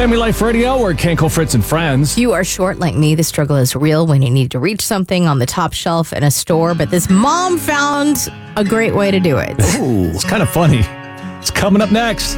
Family Life Radio, or Kenko, Fritz, and Friends. You are short like me. The struggle is real when you need to reach something on the top shelf in a store, but this mom found a great way to do it. Ooh, it's kind of funny. It's coming up next.